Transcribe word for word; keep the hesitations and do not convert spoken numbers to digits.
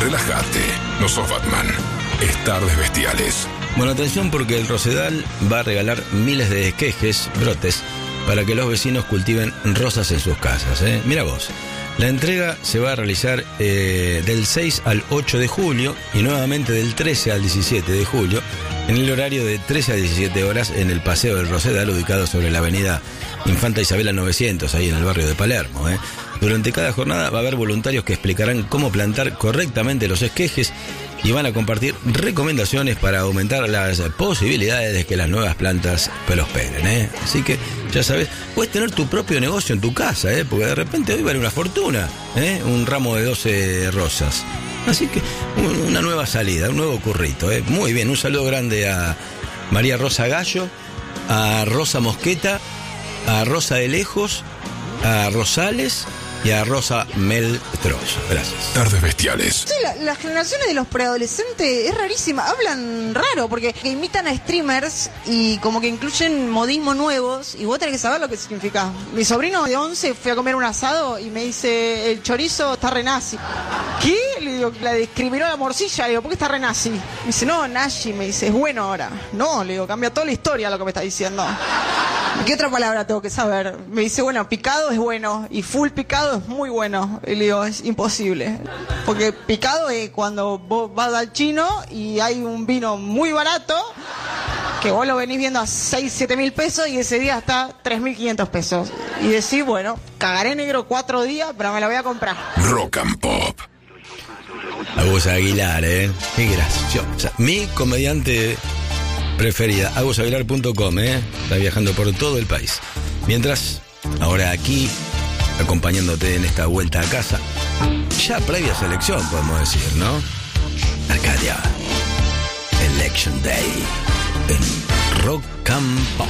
Relájate, no sos Batman. Es Tardes Bestiales. Bueno, atención porque el Rosedal va a regalar miles de esquejes, brotes, para que los vecinos cultiven rosas en sus casas, ¿eh? Mira vos, la entrega se va a realizar eh, del seis al ocho de julio y nuevamente del trece al diecisiete de julio en el horario de trece a diecisiete horas en el Paseo del Rosedal, ubicado sobre la avenida Infanta Isabela novecientos, ahí en el barrio de Palermo, ¿eh? Durante cada jornada va a haber voluntarios que explicarán cómo plantar correctamente los esquejes y van a compartir recomendaciones para aumentar las posibilidades de que las nuevas plantas prosperen, ¿eh? Así que, ya sabes, puedes tener tu propio negocio en tu casa, ¿eh? Porque de repente hoy vale una fortuna, ¿eh? Un ramo de doce rosas. Así que, una nueva salida, un nuevo currito, ¿eh? Muy bien, un saludo grande a María Rosa Gallo, a Rosa Mosqueta, a Rosa de Lejos, a Rosales y a Rosa Meltroz. Gracias. Tardes Bestiales. Sí, la, las generaciones de los preadolescentes es rarísima. Hablan raro porque que imitan a streamers y como que incluyen modismos nuevos y vos tenés que saber lo que significa. Mi sobrino de once fue a comer un asado y me dice, el chorizo está re nazi. ¿Qué? Le digo, la discriminó la morcilla. Le digo, ¿por qué está re nazi? Me dice, no, nazi. Me dice, es bueno ahora. No, le digo, cambia toda la historia lo que me está diciendo. ¿Qué otra palabra tengo que saber? Me dice, bueno, picado es bueno y full picado es muy bueno. Y le digo, es imposible. Porque picado es cuando vos vas al chino y hay un vino muy barato que vos lo venís viendo a seis, siete mil pesos y ese día está tres mil quinientos pesos. Y decís, bueno, cagaré negro cuatro días, pero me la voy a comprar. Rock and Pop. Agus Aguilar, ¿eh? Qué graciosa. Mi comediante preferida, agus aguilar punto com, ¿eh? Está viajando por todo el país. Mientras, ahora aquí, acompañándote en esta vuelta a casa, ya previa selección, podemos decir, ¿no? Arcadia, Election Day, en Rock and Pop.